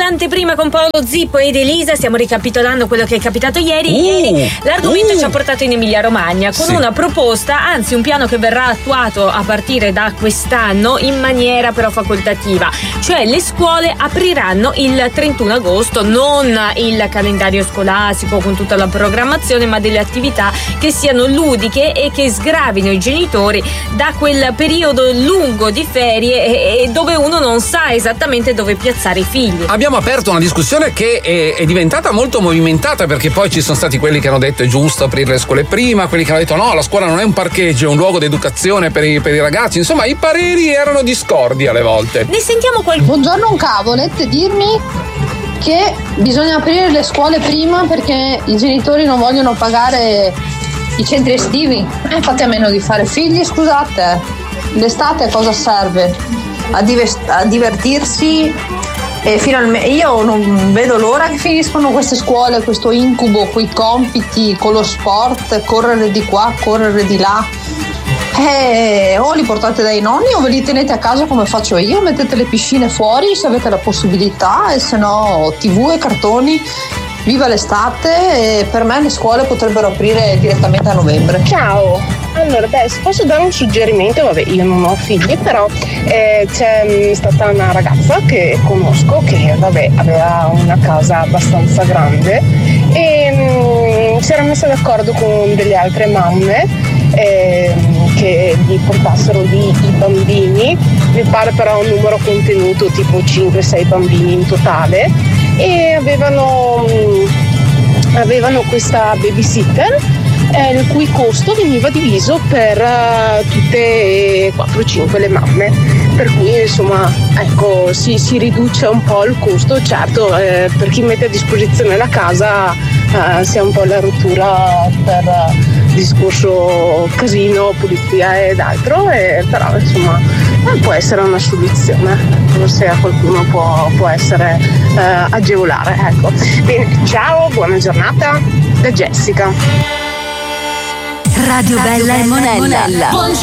all'anteprima con Paolo Zippo ed Elisa. Stiamo ricapitolando quello che è capitato ieri. L'argomento ci ha portato in Emilia Romagna con una proposta, anzi un piano che verrà attuato a partire da quest'anno in maniera però facoltativa, cioè le scuole apriranno il 31 agosto, non il calendario scolastico con tutta la programmazione, ma delle attività che siano ludiche e che sgravino i genitori da quel periodo lungo di ferie e dove uno non sa esattamente dove piazzare i figli. Abbiamo aperto una discussione che è diventata molto movimentata, perché poi ci sono stati quelli che hanno detto è giusto aprire le scuole prima, quelli che hanno detto no, la scuola non è un parcheggio, è un luogo di educazione per i ragazzi. Insomma, i pareri erano discordi alle volte. Ne sentiamo qualcuno. Buongiorno, un volete dirmi che bisogna aprire le scuole prima perché i genitori non vogliono pagare i centri estivi? Fate a meno di fare figli, scusate. L'estate a cosa serve? A divertirsi. E finalmente io non vedo l'ora che finiscono queste scuole, questo incubo, quei compiti con lo sport, correre di qua, correre di là. O li portate dai nonni o ve li tenete a casa come faccio io, mettete le piscine fuori se avete la possibilità, e se no TV e cartoni. Viva l'estate, e per me le scuole potrebbero aprire direttamente a novembre. Ciao, allora se posso dare un suggerimento, io non ho figli, però c'è stata una ragazza che conosco che aveva una casa abbastanza grande e si era messa d'accordo con delle altre mamme che gli portassero lì i bambini, mi pare però un numero contenuto tipo 5-6 bambini in totale, e avevano questa babysitter il cui costo veniva diviso per tutte 4-5 le mamme, per cui insomma ecco si riduce un po' il costo. Certo, per chi mette a disposizione la casa sia un po' la rottura per discorso casino, pulizia ed altro, però insomma può essere una soluzione, se a qualcuno può essere agevolare, ecco. Bene, ciao, buona giornata da Jessica. Radio Bella e Monella.